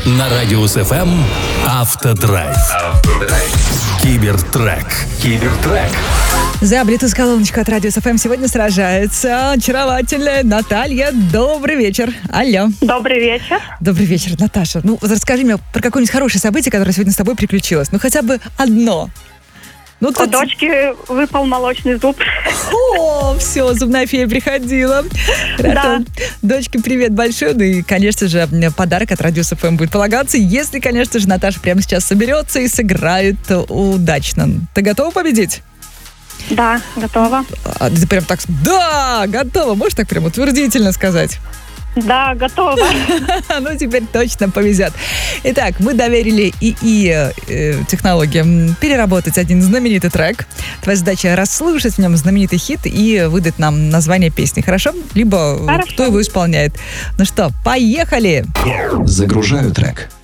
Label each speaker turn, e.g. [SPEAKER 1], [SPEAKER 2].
[SPEAKER 1] На Радиус ФМ Автодрайв. Кибертрек.
[SPEAKER 2] За Bluetooth-колоночку от Радиус ФМ сегодня сражается очаровательная Наталья. Добрый вечер. Алло.
[SPEAKER 3] Добрый вечер.
[SPEAKER 2] Добрый вечер, Наташа. Ну, расскажи мне про какое-нибудь хорошее событие, которое сегодня с тобой приключилось. Ну, хотя бы одно. Ну,
[SPEAKER 3] У дочки выпал молочный зуб.
[SPEAKER 2] О, все, зубная фея приходила. Хорошо.
[SPEAKER 3] Да.
[SPEAKER 2] Дочке привет большой. Ну и, конечно же, подарок от Радиус ФМ будет полагаться, если, конечно же, Наташа прямо сейчас соберется и сыграет удачно. Ты готова победить?
[SPEAKER 3] Да, готова.
[SPEAKER 2] Ты прям так... Да, готова. Можешь так прям утвердительно сказать?
[SPEAKER 3] Да, готова.
[SPEAKER 2] Ну, теперь точно повезет. Итак, мы доверили ИИ технологиям переработать один знаменитый трек. Твоя задача расслышать в нем знаменитый хит и выдать нам название песни, хорошо? Либо
[SPEAKER 3] Хорошо.
[SPEAKER 2] кто его исполняет. Ну что, поехали!
[SPEAKER 4] Загружаю трек.